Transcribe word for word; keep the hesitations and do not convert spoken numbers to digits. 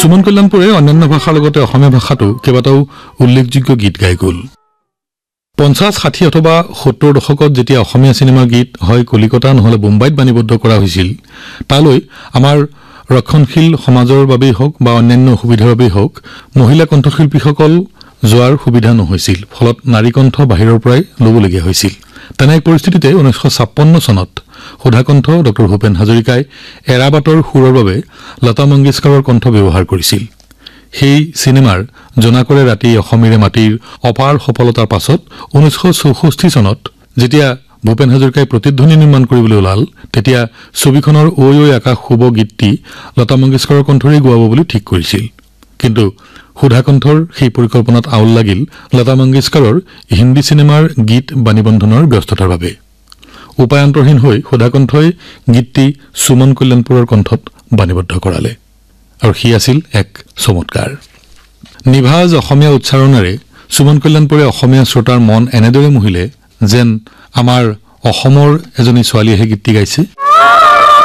সুমন কল্যাণপুৰে অন্যান্য ভাষাৰ লগতে অসমীয়া ভাষাতো কেইবাটাও উল্লেখযোগ্য গীত গাই গ'ল। পঞ্চাছ ষাঠি অথবা সত্তৰ দশকত যেতিয়া অসমীয়া চিনেমাৰ গীত হয় কলিকতা নহলে মুম্বাইত বাণীবদ্ধ কৰা হৈছিল, তালৈ আমাৰ ৰক্ষণশীল সমাজৰ বাবেই হওক বা অন্যান্য সুবিধাৰ বাবেই হওক মহিলা কণ্ঠশিল্পীসকল যোৱাৰ সুবিধা নহৈছিল, ফলত নাৰী কণ্ঠ বাহিৰৰ পৰাই ল'বলগীয়া হৈছিল। তেনে এক পৰিস্থিতিতে ঊনৈছশ ছাপন্ন চনত সুধাকণ্ঠ ডক্টৰ ভূপেন হাজৰিকাই এৰাবাটৰ সুৰৰ বাবে লতা মংগেশকাৰৰ কণ্ঠ ব্যৱহাৰ কৰিছিল। সেই চিনেমাৰ জোনাকৰে ৰাতি অসমীৰে মাটিৰ অপাৰ সফলতাৰ পাছত ঊনৈছশ চৌষষ্ঠি চনত যেতিয়া ভূপেন হাজৰিকাই প্ৰতিধ্বনি নিৰ্মাণ কৰিবলৈ ওলাল, তেতিয়া ছবিখনৰ ঐ ঐ আকাশ শুব গীতটি লতা মংগেশকাৰৰ কণ্ঠৰে গোৱাব বুলি ঠিক কৰিছিল। কিন্তু সুধাকণ্ঠৰ সেই পৰিকল্পনাত আউল লাগিল লতা মংগেশকাৰৰ হিন্দী চিনেমাৰ গীত বাণীবন্ধনৰ ব্যস্ততাৰ বাবে। উপায়ন্তৰহীন হৈ সুধাকণ্ঠই গীতটি সুমন কল্যাণপুৰৰ কণ্ঠত বাণীবদ্ধ কৰালে, আৰু সি আছিল এক চমৎকাৰ। নিভাজ অসমীয়া উচ্চাৰণেৰে সুমন কল্যাণপুৰে অসমীয়া শ্ৰোতাৰ মন এনেদৰে মুহিলে যেন আমাৰ অসমৰ এজনী ছোৱালীয়েহে গীতটি গাইছে।